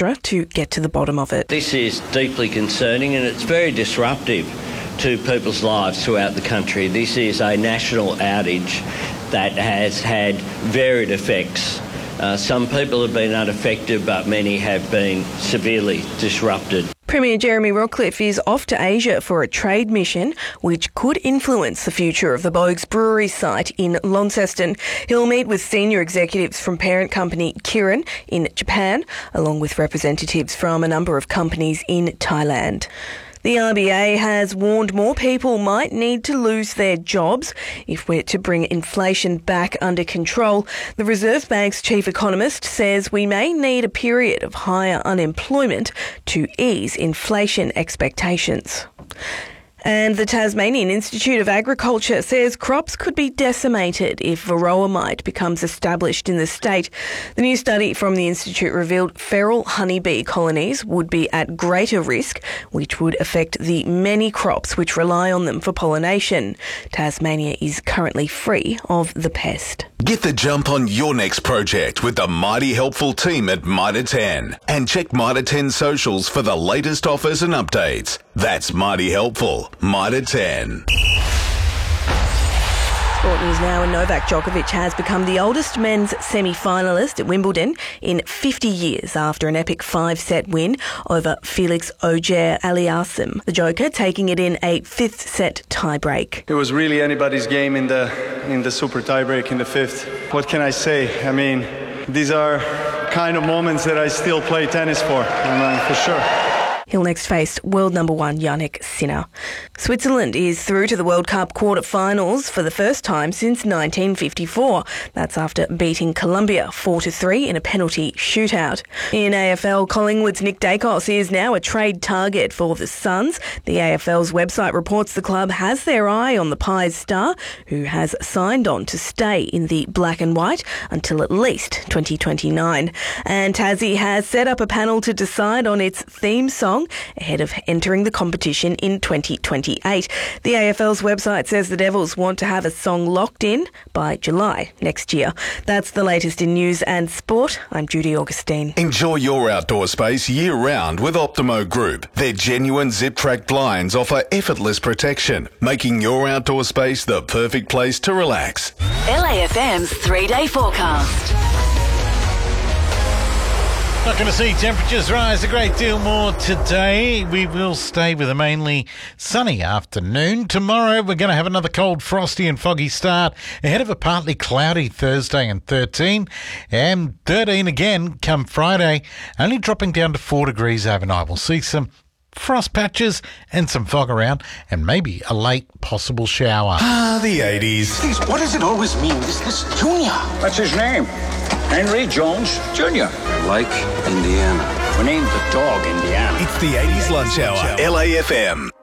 Telstra to get to the bottom of it. This is deeply concerning and it's very disruptive to people's lives throughout the country. This is a national outage that has had varied effects. Some people have been unaffected, but many have been severely disrupted. Premier Jeremy Rockliff is off to Asia for a trade mission which could influence the future of the Boag's Brewery site in Launceston. He'll meet with senior executives from parent company Kirin in Japan, along with representatives from a number of companies in Thailand. The RBA has warned more people might need to lose their jobs if we're to bring inflation back under control. The Reserve Bank's chief economist says we may need a period of higher unemployment to ease inflation expectations. And the Tasmanian Institute of Agriculture says crops could be decimated if varroa mite becomes established in the state. The new study from the institute revealed feral honeybee colonies would be at greater risk, which would affect the many crops which rely on them for pollination. Tasmania is currently free of the pest. Get the jump on your next project with the mighty helpful team at Mitre 10. And check Mitre 10 socials for the latest offers and updates. That's mighty helpful. Mitre 10. Sport news now, and Novak Djokovic has become the oldest men's semi-finalist at Wimbledon in 50 years after an epic 5-set win over Felix Auger-Aliassime. The Joker taking it in a 5th-set tiebreak. It was really anybody's game in the super tiebreak in the 5th. What can I say? I mean, these are kind of moments that I still play tennis for sure. He'll next face world number 1 Jannik Sinner. Switzerland is through to the World Cup quarter-finals for the first time since 1954. That's after beating Colombia 4-3 in a penalty shootout. In AFL, Collingwood's Nick Dacos is now a trade target for the Suns. The AFL's website reports the club has their eye on the Pies star, who has signed on to stay in the black and white until at least 2029. And Tassie has set up a panel to decide on its theme song ahead of entering the competition in 2028. The AFL's website says the Devils want to have a song locked in by July next year. That's the latest in news and sport. I'm Judy Augustine. Enjoy your outdoor space year-round with Optimo Group. Their genuine zip-track blinds offer effortless protection, making your outdoor space the perfect place to relax. LAFM's 3-day forecast. Not going to see temperatures rise a great deal more today. We will stay with a mainly sunny afternoon. Tomorrow we're going to have another cold, frosty and foggy start ahead of a partly cloudy Thursday and 13. And 13 again come Friday, only dropping down to 4 degrees overnight. We'll see some frost patches and some fog around and maybe a late possible shower. The 80s. Please, what does it always mean? This Junior. That's his name. Henry Jones Jr. Like Indiana. We named the dog Indiana. It's the 80s lunch hour. LAFM.